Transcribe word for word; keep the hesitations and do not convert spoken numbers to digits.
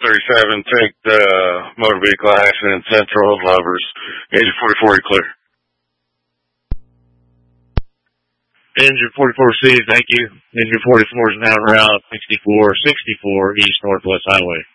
thirty-seven, take the motor vehicle accident Central Lovers. Engine forty-four, clear. Engine forty-four C, thank you. Engine forty-four is now route sixty-four sixty-four East Northwest Highway.